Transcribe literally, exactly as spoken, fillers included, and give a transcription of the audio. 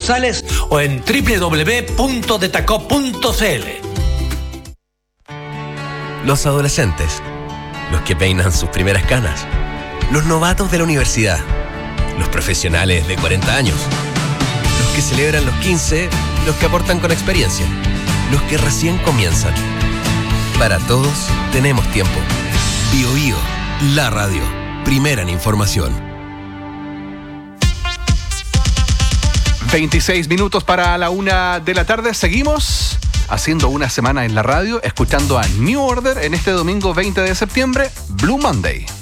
González o en doble u doble u doble u punto detacop punto c l. Los adolescentes, los que peinan sus primeras canas, los novatos de la universidad, los profesionales de cuarenta años, los que celebran los quince, los que aportan con experiencia, los que recién comienzan. Para todos tenemos tiempo. Bio Bio, la radio, primera en información. veintiséis minutos para la una de la tarde. Seguimos haciendo una semana en la radio, escuchando a New Order en este domingo veinte de septiembre, Blue Monday.